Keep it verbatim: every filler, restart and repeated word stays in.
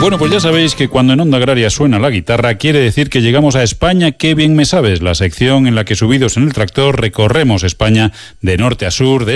Bueno, pues ya sabéis que cuando en Onda Agraria suena la guitarra, quiere decir que llegamos a España, qué bien me sabes, la sección en la que subidos en el tractor recorremos España de norte a sur, de